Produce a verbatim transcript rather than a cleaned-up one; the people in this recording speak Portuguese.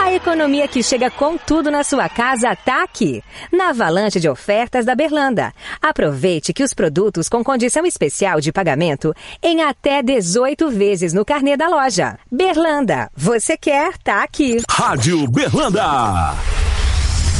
A economia que chega com tudo na sua casa tá aqui, na avalanche de ofertas da Berlanda. Aproveite que os produtos com condição especial de pagamento em até dezoito vezes no carnê da loja. Berlanda, você quer, tá aqui. Rádio Berlanda.